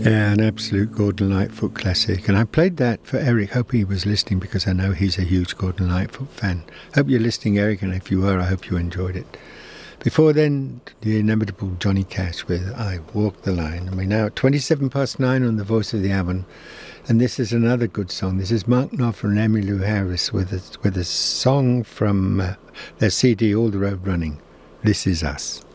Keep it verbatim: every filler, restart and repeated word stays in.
Yeah, an absolute Gordon Lightfoot classic. And I played that for Eric. Hope he was listening, because I know he's a huge Gordon Lightfoot fan. Hope you're listening, Eric, and if you were, I hope you enjoyed it. Before then, the inevitable Johnny Cash with I Walk the Line. And we're now at twenty-seven past nine on the Voice of the Avon. And this is another good song. This is Mark Knopfler and Emmylou Harris with a, with a song from uh, their C D, All the Road Running. This Is Us.